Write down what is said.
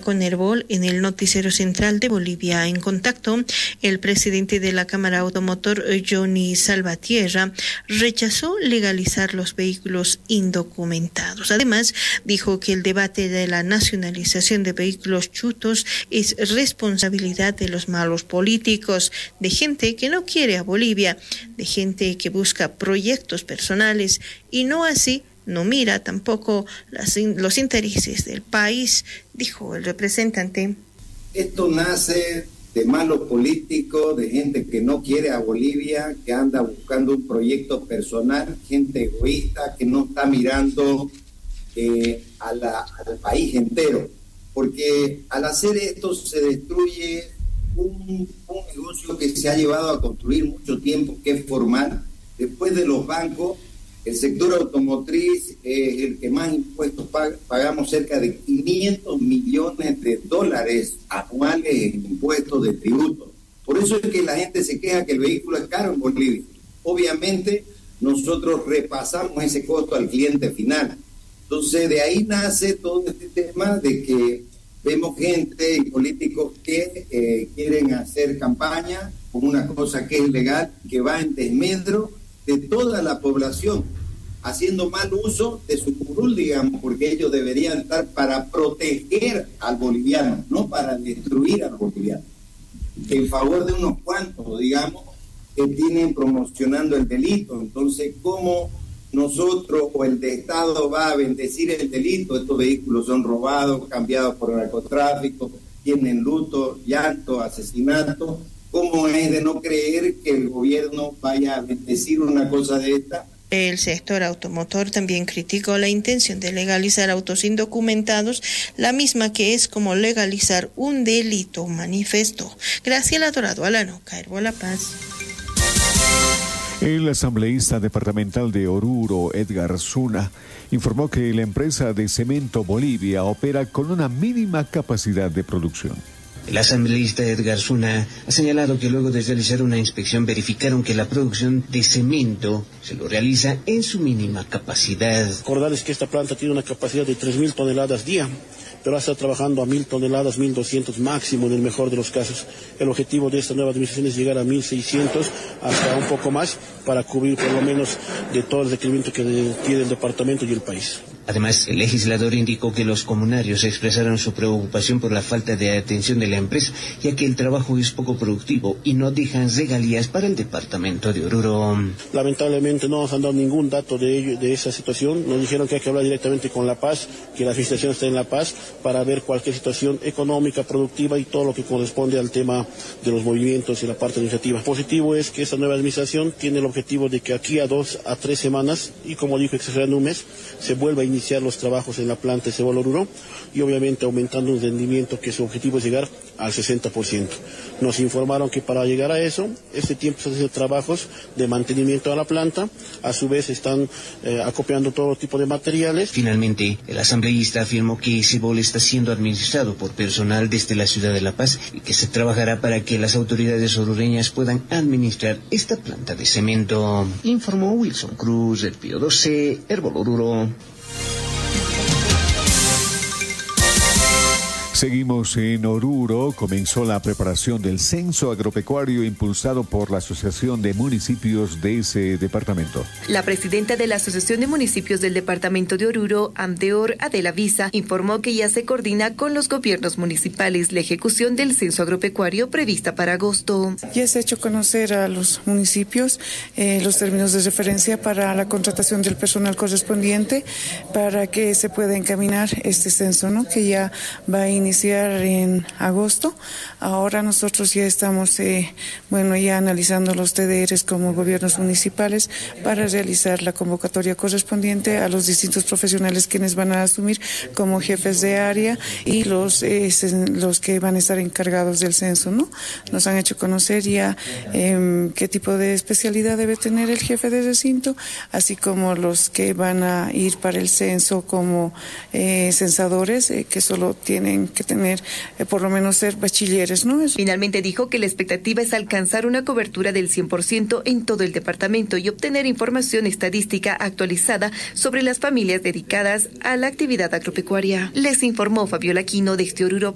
con Herbol en el noticiero central de Bolivia en Contacto. El presidente de la Cámara Automotor, Johnny Salvatierra, rechazó legalizar los vehículos indocumentados. Además, dijo que el debate de la nacionalización de vehículos chutos es responsabilidad de los malos políticos, de gente que no quiere a Bolivia, de gente que busca proyectos personales y no así no mira tampoco los intereses del país, dijo el representante. Esto nace de malos políticos, de gente que no quiere a Bolivia, que anda buscando un proyecto personal, gente egoísta que no está mirando al país entero. Porque al hacer esto se destruye un negocio que se ha llevado a construir mucho tiempo, que es formal. Después de los bancos, el sector automotriz es el que más impuestos pagamos, cerca de 500 millones de dólares anuales en impuestos de tributos. Por eso es que la gente se queja que el vehículo es caro en Bolivia. Obviamente, nosotros repasamos ese costo al cliente final. Entonces, de ahí nace todo este tema de que vemos gente y políticos que quieren hacer campaña con una cosa que es legal, que va en desmedro de toda la población, haciendo mal uso de su curul, digamos, porque ellos deberían estar para proteger al boliviano, no para destruir al boliviano, en favor de unos cuantos, digamos, que tienen promocionando el delito. Entonces, ¿cómo nosotros o el de Estado va a bendecir el delito? Estos vehículos son robados, cambiados por narcotráfico, tienen luto, llanto, asesinato. ¿Cómo es de no creer que el gobierno vaya a bendecir una cosa de esta? El sector automotor también criticó la intención de legalizar autos indocumentados, la misma que es como legalizar un delito, manifestó. Graciela Dorado, Alano, Cairbo, La Paz. El asambleísta departamental de Oruro, Edgar Zuna, informó que la empresa de Cemento Bolivia opera con una mínima capacidad de producción. El asambleísta Edgar Zuna ha señalado que luego de realizar una inspección verificaron que la producción de cemento se lo realiza en su mínima capacidad. Recordarles que esta planta tiene una capacidad de 3.000 toneladas día, pero está trabajando a 1.000 toneladas, 1.200 máximo en el mejor de los casos. El objetivo de esta nueva administración es llegar a 1.600 hasta un poco más para cubrir por lo menos de todo el requerimiento que tiene el departamento y el país. Además, el legislador indicó que los comunarios expresaron su preocupación por la falta de atención de la empresa, ya que el trabajo es poco productivo y no dejan regalías para el departamento de Oruro. Lamentablemente no nos han dado ningún dato de esa situación. Nos dijeron que hay que hablar directamente con La Paz, que la administración está en La Paz, para ver cualquier situación económica, productiva y todo lo que corresponde al tema de los movimientos y la parte administrativa. Positivo es que esta nueva administración tiene el objetivo de que aquí a 2 a 3 semanas, y como dijo, exagerando un mes, se vuelva a iniciar los trabajos en la planta de Cebol Oruro y obviamente aumentando un rendimiento que su objetivo es llegar al 60%. Nos informaron que para llegar a eso, este tiempo se hacen trabajos de mantenimiento a la planta, a su vez están acopiando todo tipo de materiales. Finalmente, el asambleísta afirmó que Cebol está siendo administrado por personal desde la ciudad de La Paz y que se trabajará para que las autoridades orureñas puedan administrar esta planta de cemento. Informó Wilson Cruz, del Pío 12, Herbol Oruro. Seguimos en Oruro. Comenzó la preparación del censo agropecuario impulsado por la Asociación de Municipios de ese departamento. La presidenta de la Asociación de Municipios del departamento de Oruro, AMDEOR, Adela Visa, informó que ya se coordina con los gobiernos municipales la ejecución del censo agropecuario prevista para agosto. Ya se ha hecho conocer a los municipios los términos de referencia para la contratación del personal correspondiente para que se pueda encaminar este censo, ¿no? Que ya va a iniciar en agosto. Ahora nosotros ya estamos ya analizando los TDRs como gobiernos municipales para realizar la convocatoria correspondiente a los distintos profesionales quienes van a asumir como jefes de área y los que van a estar encargados del censo, ¿no? Nos han hecho conocer ya qué tipo de especialidad debe tener el jefe de recinto, así como los que van a ir para el censo como censadores, que solo tienen que tener por lo menos ser bachilleres, ¿no? Finalmente dijo que la expectativa es alcanzar una cobertura del 100% en todo el departamento y obtener información estadística actualizada sobre las familias dedicadas a la actividad agropecuaria. Les informó Fabiola Quino desde Oruro.